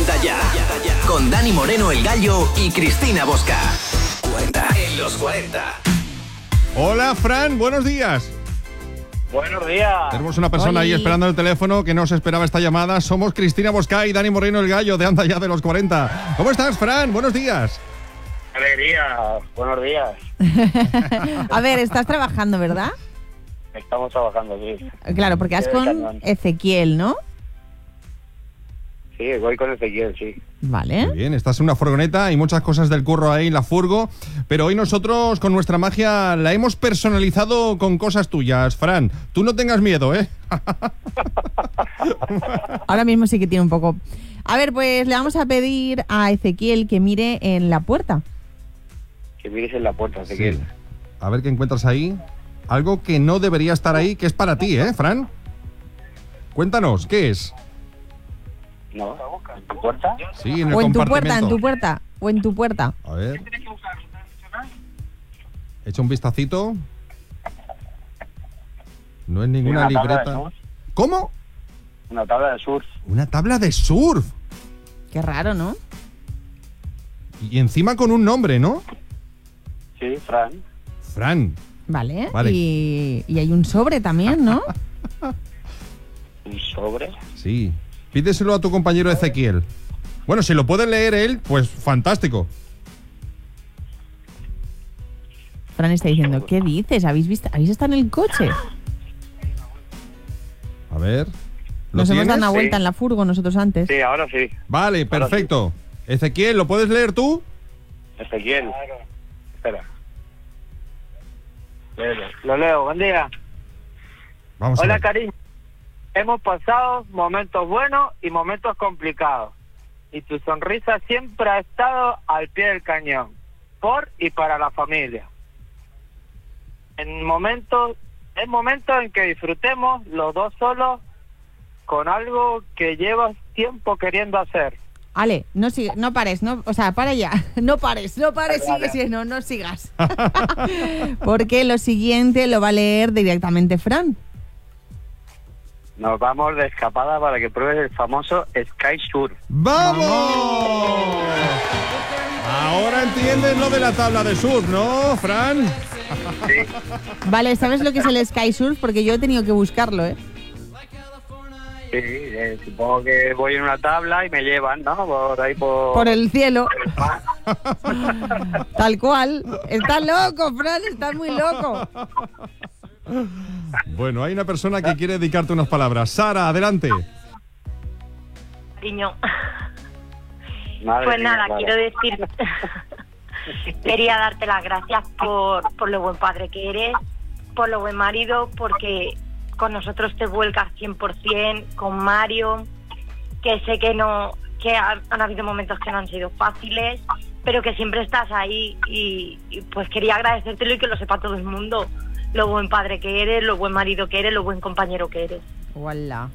Anda ya, con Dani Moreno el Gallo y Cristina Bosca. 40 en los 40. Hola, Fran, buenos días. Buenos días. Tenemos una persona ahí esperando el teléfono que no se esperaba esta llamada. Somos Cristina Bosca y Dani Moreno el Gallo de Anda ya de los 40. ¿Cómo estás, Fran? Buenos días. Alegría, buenos días. A ver, estás trabajando, ¿verdad? Estamos trabajando, sí. Claro, porque vas con Ezequiel, ¿no? Sí, voy con Ezequiel, sí. Vale. Muy bien, estás en una furgoneta, hay muchas cosas del curro ahí en la furgo, pero hoy nosotros con nuestra magia la hemos personalizado con cosas tuyas, Fran. Tú no tengas miedo, ¿eh? Ahora mismo sí que tiene un poco... A ver, pues le vamos a pedir a Ezequiel que mire en la puerta. Que mires en la puerta, Ezequiel. Sí. A ver qué encuentras ahí. Algo que no debería estar ahí, que es para ti, ¿eh, Fran? Cuéntanos, ¿qué es? No, ¿en tu puerta? Sí, en el O en tu puerta, compartimento. en tu puerta, o en tu puerta. A ver. Echa un vistacito. No es ninguna Una tabla de libreta. surf. ¿Cómo? Una tabla de surf. Una tabla de surf. Qué raro, ¿no? Y encima con un nombre, ¿no? Sí, Fran. Fran. Vale. Vale. Y hay un sobre también, ¿no? Un sobre. Sí. Pídeselo a tu compañero Ezequiel. Bueno, si lo puede leer él, pues fantástico. Fran está diciendo, ¿qué dices? ¿Habéis estado en el coche? A ver. ¿Lo Nos hemos tienes? dado una vuelta Sí. en la furgo nosotros antes. Sí, ahora sí. Vale, perfecto. Ezequiel, ¿lo puedes leer tú? Ezequiel. Espera. Lo leo, buen día. Vamos a Hola, ver. cariño. Hemos pasado momentos buenos y momentos complicados. Y tu sonrisa siempre ha estado al pie del cañón. Por y para la familia. Es momento en que disfrutemos los dos solos con algo que llevas tiempo queriendo hacer. Ale, no pares, o sea, para ya. No pares, sigue, no sigas. Porque lo siguiente lo va a leer directamente Fran. Nos vamos de escapada para que pruebes el famoso Sky Surf. ¡Vamos! Ahora entiendes lo de la tabla de surf, ¿no, Fran? Vale, ¿sabes lo que es el Sky Surf? Porque yo he tenido que buscarlo, ¿eh? Sí, supongo que voy en una tabla y me llevan, ¿no? Por ahí Por el cielo. Tal cual. Estás loco, Fran, estás muy loco. Bueno, hay una persona que quiere dedicarte unas palabras. Sara, adelante. Cariño. Madre Pues mía, nada, Clara. quiero decir, quería darte las gracias por lo buen padre que eres, por lo buen marido, porque con nosotros te vuelcas 100%, con Mario, que sé que han habido momentos que no han sido fáciles, pero que siempre estás ahí y pues quería agradecértelo y que lo sepa todo el mundo, lo buen padre que eres, lo buen marido que eres, lo buen compañero que eres. Hola.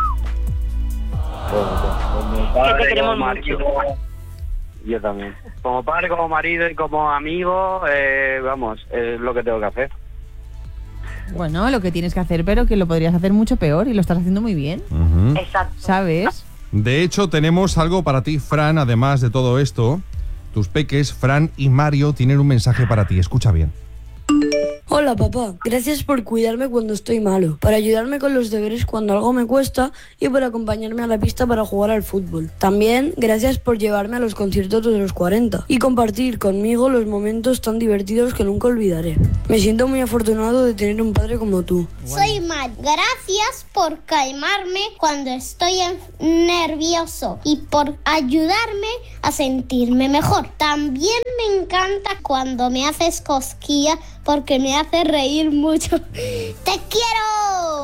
Como padre, Que te queremos como marido, yo también. Como padre, como marido y como amigo, vamos, es lo que tengo que hacer. Bueno, lo que tienes que hacer, pero que lo podrías hacer mucho peor y lo estás haciendo muy bien, Exacto. ¿sabes? De hecho, tenemos algo para ti, Fran, además de todo esto. Tus peques, Fran y Mario, tienen un mensaje para ti. Escucha bien. Hola papá, gracias por cuidarme cuando estoy malo, para ayudarme con los deberes cuando algo me cuesta y por acompañarme a la pista para jugar al fútbol. También gracias por llevarme a los conciertos de los 40 y compartir conmigo los momentos tan divertidos que nunca olvidaré. Me siento muy afortunado de tener un padre como tú. Soy Matt. Gracias por calmarme cuando estoy nervioso y por ayudarme a sentirme mejor. También me encanta cuando me haces cosquillas porque me hace reír mucho. ¡Te quiero!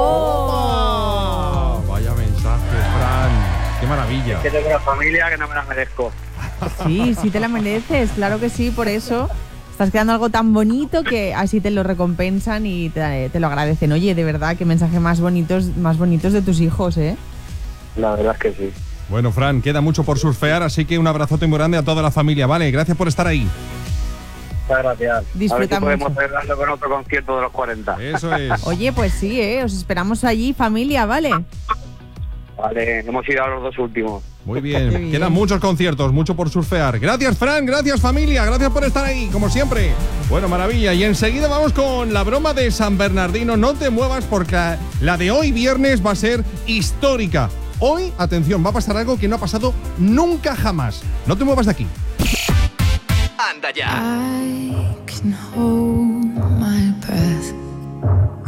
¡Oh! Vaya mensaje, Fran. ¡Qué maravilla! Que tengo una familia que no me la merezco. Sí te la mereces, claro que sí, por eso estás creando algo tan bonito que así te lo recompensan y te lo agradecen. Oye, de verdad, qué mensaje más bonitos de tus hijos, ¿eh? La verdad es que sí. Bueno, Fran, queda mucho por surfear, así que un abrazote muy grande a toda la familia, ¿vale? Gracias por estar ahí. Muchas gracias. Disfruta a ver si podemos mucho. cerrarlo con otro concierto de los 40. Eso es. Oye, pues sí, os esperamos allí, familia, ¿vale? Vale, hemos ido a los dos últimos. Muy bien. Qué bien. Quedan muchos conciertos, mucho por surfear. Gracias, Fran, gracias, familia, gracias por estar ahí, como siempre. Bueno, maravilla. Y enseguida vamos con la broma de San Bernardino. No te muevas porque la de hoy viernes va a ser histórica. Hoy, atención, va a pasar algo que no ha pasado nunca jamás. No te muevas de aquí. Anda ya.